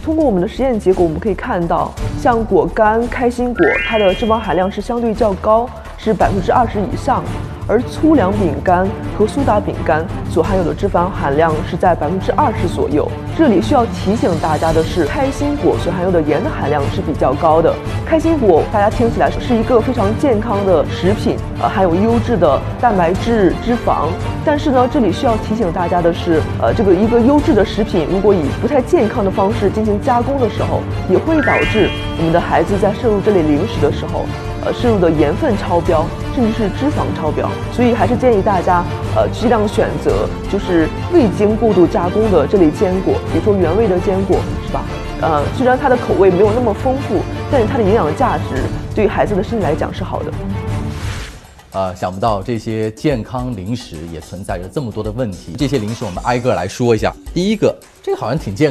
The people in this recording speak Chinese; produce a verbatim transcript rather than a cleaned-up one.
通过我们的实验结果，我们可以看到，像果干、开心果，它的脂肪含量是相对较高，是百分之二十以上。而粗粮饼干和苏打饼干所含有的脂肪含量是在百分之二十左右。这里需要提醒大家的是，开心果所含有的盐的含量是比较高的。开心果大家听起来是一个非常健康的食品，呃，含有优质的蛋白质、脂肪。但是呢，这里需要提醒大家的是，呃，这个一个优质的食品，如果以不太健康的方式进行加工的时候，也会导致我们的孩子在摄入这类零食的时候，呃，摄入的盐分超标，甚至是脂肪超标。所以还是建议大家，呃，尽量选择就是未经过度加工的这类坚果，比如说原味的坚果，是吧？呃，虽然它的口味没有那么丰富，但是它的营养价值对于孩子的身体来讲是好的。 呃，想不到这些健康零食也存在着这么多的问题。这些零食我们挨个来说一下。第一个，这个好像挺健康。